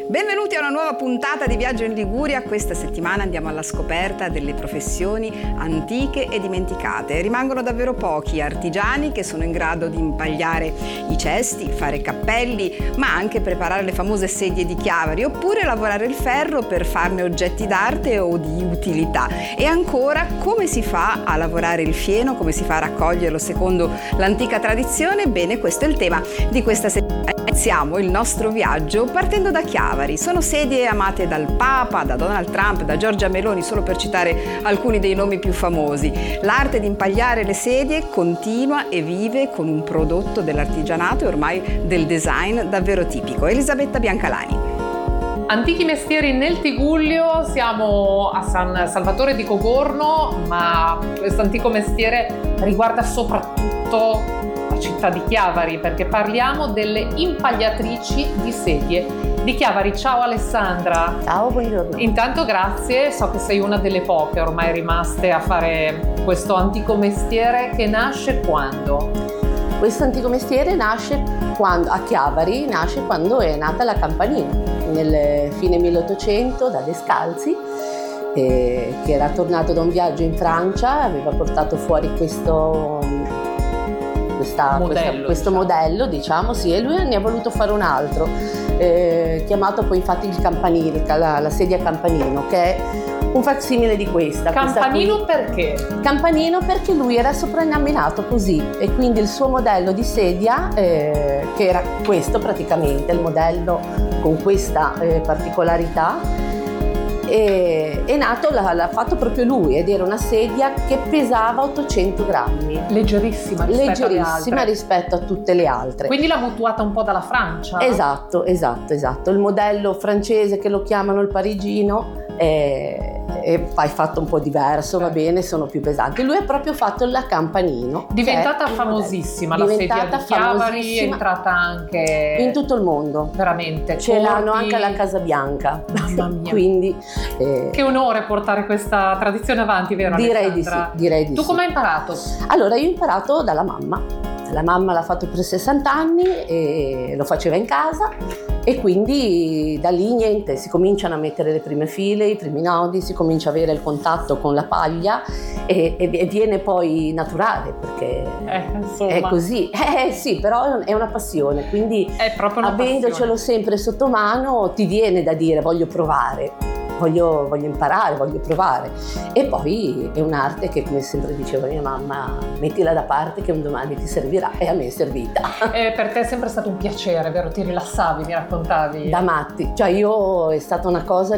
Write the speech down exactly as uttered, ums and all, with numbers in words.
Benvenuti a una nuova puntata di Viaggio in Liguria. Questa settimana andiamo alla scoperta delle professioni antiche e dimenticate. Rimangono davvero pochi artigiani che sono in grado di impagliare i cesti, fare cappelli, ma anche preparare le famose sedie di Chiavari, oppure lavorare il ferro per farne oggetti d'arte o di utilità. E ancora, come si fa a lavorare il fieno, come si fa a raccoglierlo secondo l'antica tradizione? Bene, questo è il tema di questa settimana. Iniziamo il nostro viaggio partendo da Chiavari. Sono sedie amate dal Papa, da Donald Trump, da Giorgia Meloni, solo per citare alcuni dei nomi più famosi. L'arte di impagliare le sedie continua e vive con un prodotto dell'artigianato e ormai del design davvero tipico. Elisabetta Biancalani. Antichi mestieri nel Tigullio, siamo a San Salvatore di Cogorno, ma questo antico mestiere riguarda soprattutto la città di Chiavari, perché parliamo delle impagliatrici di sedie di Chiavari. Ciao Alessandra. Ciao, buongiorno. Intanto grazie, so che sei una delle poche ormai rimaste a fare questo antico mestiere, che nasce quando? Questo antico mestiere nasce quando, a Chiavari, nasce quando è nata la campanina, nel fine milleottocento da Descalzi, eh, che era tornato da un viaggio in Francia, aveva portato fuori questo, questa, modello, questa, questo diciamo. modello, diciamo, sì, e lui ne ha voluto fare un altro, eh, chiamato poi infatti il campanile, la, la sedia campanino, che è un facsimile di questa. Campanino questa perché? Campanino perché lui era soprannominato così, e quindi il suo modello di sedia, eh, che era questo praticamente, il modello con questa eh, particolarità, e, è nato, l'ha, l'ha fatto proprio lui, ed era una sedia che pesava ottocento grammi. Leggerissima rispetto Leggerissima alle altre. rispetto a tutte le altre. Quindi l'ha mutuata un po' dalla Francia? Esatto, esatto, esatto. Il modello francese, che lo chiamano il parigino, è, è fatto un po' diverso, va bene, sono più pesanti. Lui ha proprio fatto la campanino. Diventata famosissima la sedia di Chiavari, è entrata anche in tutto il mondo. Veramente. Ce corti. l'hanno anche alla Casa Bianca. Mamma mia. Quindi eh, che onore portare questa tradizione avanti, vero direi Alessandra? di sì, direi di tu sì. come hai imparato? Allora, io ho imparato dalla mamma. La mamma l'ha fatto per sessanta anni e lo faceva in casa, e quindi da lì niente, si cominciano a mettere le prime file, i primi nodi, si comincia a avere il contatto con la paglia, e, e viene poi naturale, perché eh, insomma. è così. Eh sì, però è una passione, quindi è proprio una avendocelo passione. sempre sotto mano ti viene da dire voglio provare. Voglio, voglio imparare, voglio provare. E poi è un'arte che, come sempre diceva mia mamma, mettila da parte che un domani ti servirà, e a me è servita. E per te è sempre stato un piacere, vero? Ti rilassavi, mi raccontavi? Da matti, cioè io è stata una cosa